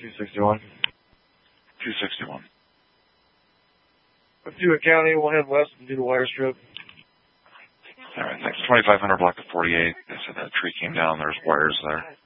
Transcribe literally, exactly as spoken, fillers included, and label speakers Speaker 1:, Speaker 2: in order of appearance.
Speaker 1: two sixty-one.
Speaker 2: two sixty-one.
Speaker 1: Dewitt County, we'll head west and do the wire strip.
Speaker 2: All right, thanks. twenty-five hundred block of forty-eight. They said that tree came down. There's wires there.